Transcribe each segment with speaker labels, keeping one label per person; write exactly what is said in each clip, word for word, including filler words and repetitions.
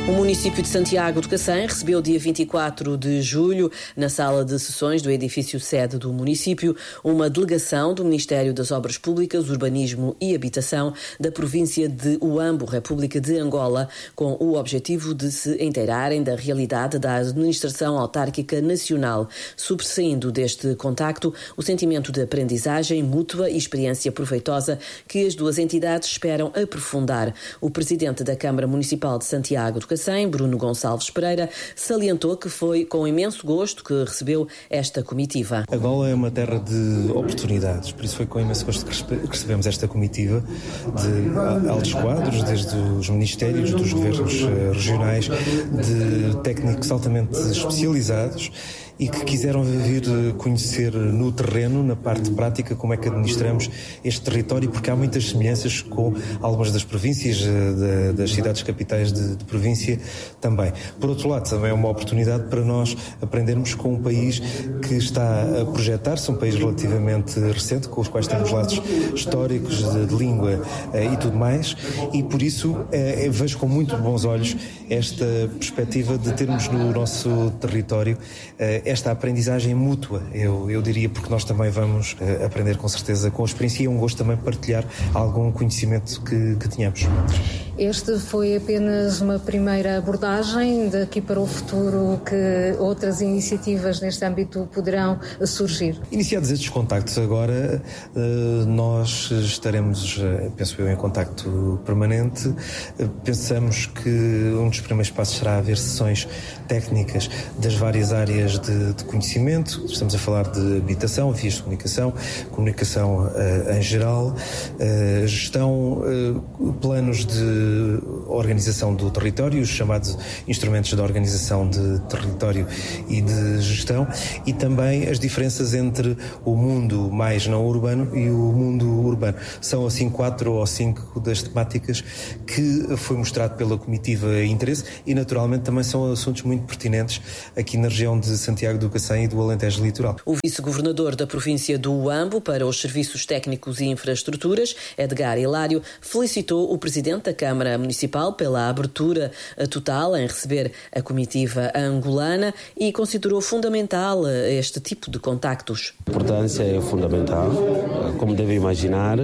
Speaker 1: O município de Santiago de Cacém recebeu dia vinte e quatro de julho, na sala de sessões do edifício sede do município, uma delegação do Ministério das Obras Públicas, Urbanismo e Habitação da província de Huambo, República de Angola, com o objetivo de se inteirarem da realidade da administração autárquica nacional, sobressaindo deste contacto o sentimento de aprendizagem mútua e experiência proveitosa que as duas entidades esperam aprofundar. O presidente da Câmara Municipal de Santiago de Cacém, Bruno Gonçalves Pereira, salientou que foi com imenso gosto que recebeu esta comitiva.
Speaker 2: Angola é uma terra de oportunidades, por isso foi com imenso gosto que recebemos esta comitiva de altos quadros, desde os ministérios, dos governos regionais, de técnicos altamente especializados e que quiseram vir conhecer no terreno, na parte prática, como é que administramos este território, porque há muitas semelhanças com algumas das províncias, das cidades capitais de, de província também. Por outro lado, também é uma oportunidade para nós aprendermos com um país que está a projetar-se, um país relativamente recente, com os quais temos laços históricos, de, de língua e tudo mais, e por isso é, vejo com muito bons olhos esta perspectiva de termos no nosso território esta aprendizagem mútua, eu, eu diria, porque nós também vamos uh, aprender com certeza com a experiência e é um gosto também partilhar algum conhecimento que, que tenhamos.
Speaker 3: Este foi apenas uma primeira abordagem, daqui para o futuro que outras iniciativas neste âmbito poderão surgir? Iniciados
Speaker 2: estes contactos agora, uh, nós estaremos, uh, penso eu, em contacto permanente. Uh, pensamos que um dos primeiros passos será haver sessões técnicas das várias áreas de de conhecimento. Estamos a falar de habitação, vias de comunicação, comunicação uh, em geral, uh, gestão, uh, planos de organização do território, os chamados instrumentos de organização de território e de gestão, e também as diferenças entre o mundo mais não urbano e o mundo urbano. São assim quatro ou cinco das temáticas que foi mostrado pela comitiva interesse e naturalmente também são assuntos muito pertinentes aqui na região de Santiago do Cacém e do Alentejo Litoral.
Speaker 1: O vice-governador da província do Huambo para os Serviços Técnicos e Infraestruturas, Edgar Hilário, felicitou o presidente da Câmara Municipal pela abertura total em receber a comitiva angolana e considerou fundamental este tipo de contactos.
Speaker 4: A importância é fundamental. Como deve imaginar,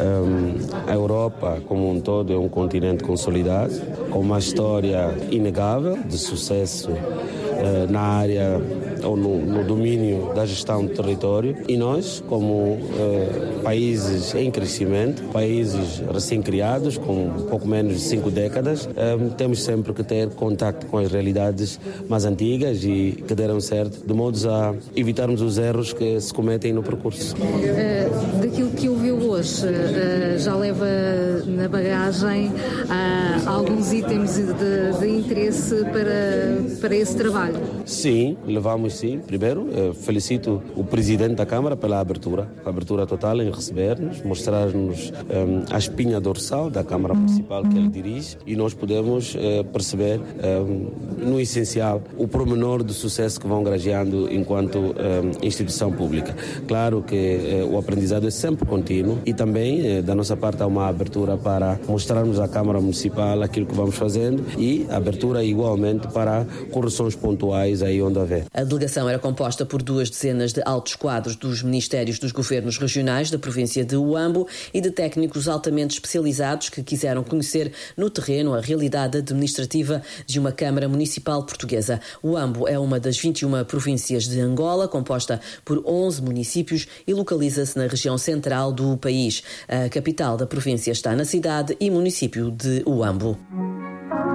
Speaker 4: a Europa como um todo é um continente consolidado, com uma história inegável de sucesso na área ou no, no domínio da gestão do território, e nós, como eh, países em crescimento, países recém-criados, com pouco menos de cinco décadas, eh, temos sempre que ter contacto com as realidades mais antigas e que deram certo, de modo a evitarmos os erros que se cometem no percurso.
Speaker 3: Uh, daquilo que ouviu hoje, uh, já leva na bagagem uh, alguns itens de, de interesse para, para esse trabalho?
Speaker 4: Sim, levamos sim. Primeiro, eh, felicito o Presidente da Câmara pela abertura, a abertura total em receber-nos, mostrar-nos eh, a espinha dorsal da Câmara Municipal que ele dirige, e nós podemos eh, perceber, eh, no essencial, o pormenor do sucesso que vão grajeando enquanto eh, instituição pública. Claro que eh, o aprendizado é sempre contínuo e também, eh, da nossa parte, há uma abertura para mostrarmos à Câmara Municipal aquilo que vamos fazendo e abertura igualmente para correções pontuais aí onde houver.
Speaker 1: A delegação era composta por duas dezenas de altos quadros dos ministérios dos governos regionais da província de Huambo e de técnicos altamente especializados que quiseram conhecer no terreno a realidade administrativa de uma Câmara Municipal portuguesa. Huambo é uma das vinte e uma províncias de Angola, composta por onze municípios e localiza-se na região central do país. A capital da província está na cidade e município de Huambo.